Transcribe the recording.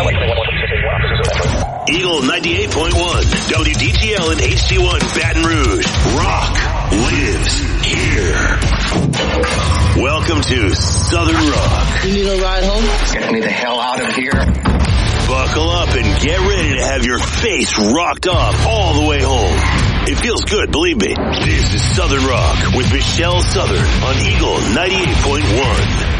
Eagle 98.1, WDGL and HD1 Baton Rouge. Rock lives here. Welcome to Southern Rock. You need a ride home? Get me the hell out of here. Buckle up and get ready to have your face rocked off all the way home. It feels good, believe me. This is Southern Rock with Michelle Southern on Eagle 98.1.